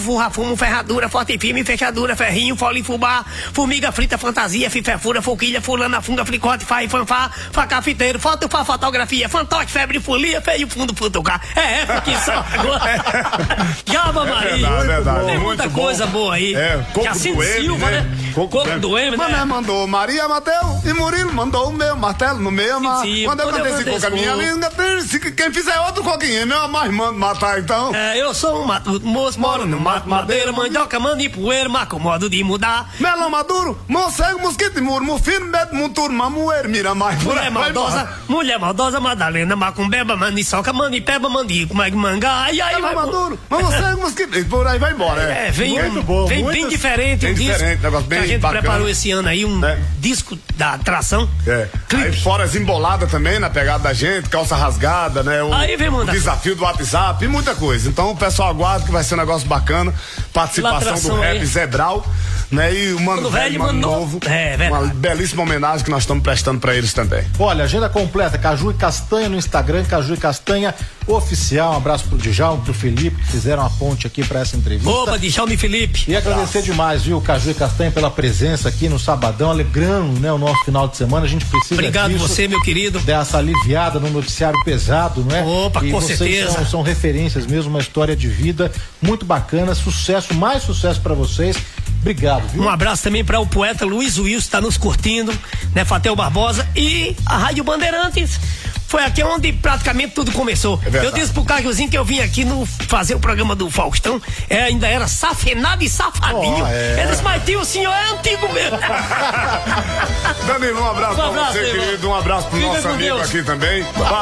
Fumo, ferradura, forte e firme, fechadura, ferrinho, fole, fubá, formiga frita, fantasia, fifefura, foquilha, fulana, funga, fricote, fanfá, facafiteiro, foto, fotografia, fantoche, febre, folia, feio, fundo, futucar. É essa aqui só agora. Jaba Maria. Verdade. Tem muita coisa boa aí. Coco do M, né? Coco do M, né? Mané mandou Maria Mateu e Murilo mandou o meu martelo no meu. Quando eu cantei esse coco, a minha língua, quem fizer outro coquinho, meu mais mando matar, então. Eu sou um moço, moro no mato, madeira, mandioca, manda e poeira, me acomodo de mudar. Melão maduro, morcego, mosquito e murmo, firme, beto, monturo, mamoeiro, mira mais. Mulher maldosa, Madalena, macumbeba, maniçoca, manipeba, mandico, mangá, e aí vai maduro, morcego, mosquito, e por aí vai embora. Vem bem diferente. Bem diferente, negócio bem que a gente bacana. Preparou esse ano aí disco da atração. Aí fora as emboladas também, na pegada da gente, calça rasgada, né? O desafio do WhatsApp e muita coisa. Então o pessoal aguarda que vai ser um negócio bacana. Participação do Rap Zebral, né? E o Mano Velho, Mano Novo. Uma belíssima homenagem que nós estamos prestando pra eles também. Olha, agenda completa, Caju e Castanha no Instagram, Caju e Castanha Oficial. Um abraço pro Djalma, pro Felipe, que fizeram a ponte aqui pra essa entrevista. Opa, Djalma e Felipe. E agradecer demais, viu, Caju e Castanha, pela presença aqui no sabadão, alegrando, né, o nosso final de semana. A gente precisa Obrigado disso, você, meu querido. Dessa aliviada no noticiário pesado, não é? Opa, e com vocês certeza. São referências mesmo, uma história de vida muito bacana, sucesso, mais sucesso pra vocês. Obrigado, viu? Um abraço também para o poeta Luiz Wilson, está nos curtindo, né? Fatel Barbosa e a Rádio Bandeirantes. Foi aqui onde praticamente tudo começou. Eu disse pro Cajuzinho que eu vim aqui fazer o programa do Faustão, ainda era safenado e safadinho. Ele disse, mas tio, o senhor é antigo mesmo. Danilo, um abraço pra você, querido. Um abraço pro nosso amigo aqui também.